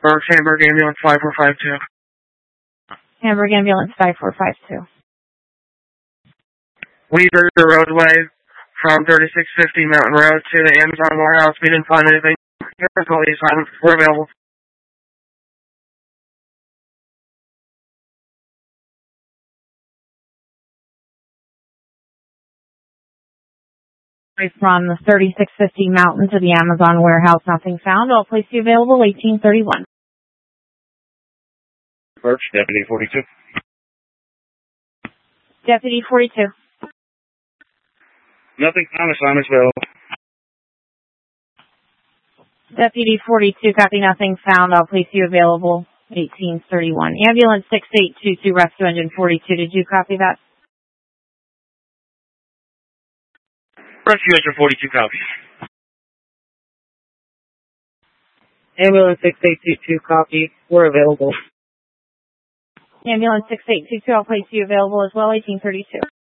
Or Hamburg Ambulance 5452. Hamburg Ambulance 5452. We diverted the roadway from 3650 Mountain Road to the Amazon warehouse. We didn't find anything. Police were available. From the 3650 Mountain to the Amazon warehouse, nothing found. I'll place you available 1831. Birch, Deputy 42. Deputy 42. Nothing found. Assignment's available. Deputy 42, copy, nothing found. I'll place you available 1831. Ambulance 6822, Rescue Engine 42. Did you copy that? Rescue Engine 42 copies. Ambulance 6822 copy. We're available. Ambulance 6822, I'll place you available as well, 1832.